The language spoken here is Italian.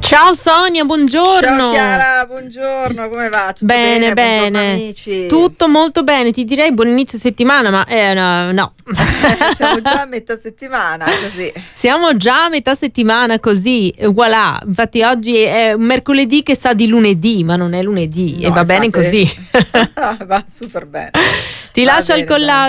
Ciao Sonia, buongiorno. Ciao Chiara, buongiorno, come va? Tutto bene? Buongiorno amici. Tutto molto bene, ti direi buon inizio settimana, ma no. Siamo già a metà settimana, così. Siamo già a metà settimana, così, voilà. Infatti oggi è un mercoledì che sa di lunedì, ma non è lunedì, No, e va bene così. Va super bene. Ti Va lascio bene, al collage.